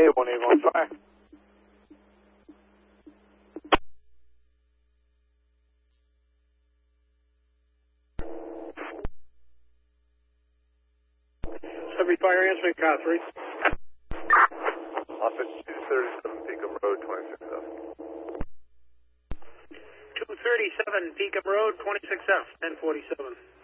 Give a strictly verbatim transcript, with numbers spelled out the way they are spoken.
Hey, one eight one fire. Every fire answering car three. Office two thirty-seven Peakham Road, twenty-six F. two thirty-seven Peakham Road, twenty-six F, ten forty-seven.